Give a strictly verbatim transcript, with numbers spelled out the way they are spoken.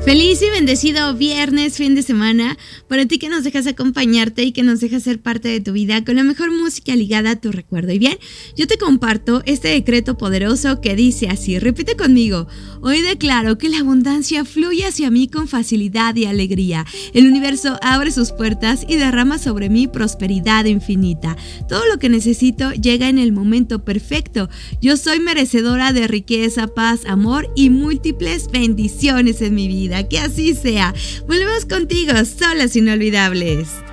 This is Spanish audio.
Feliz y bendecido viernes, fin de semana, para ti que nos dejas acompañarte y que nos dejas ser parte de tu vida con la mejor música ligada a tu recuerdo. Y bien, yo te comparto este decreto poderoso que dice así, repite conmigo: hoy declaro que la abundancia fluye hacia mí con facilidad y alegría. El universo abre sus puertas y derrama sobre mí prosperidad infinita. Todo lo que necesito llega en el momento perfecto. Yo soy merecedora de riqueza, paz, amor y múltiples bendiciones en mi vida. Que así sea. Volvemos contigo, Solas Inolvidables.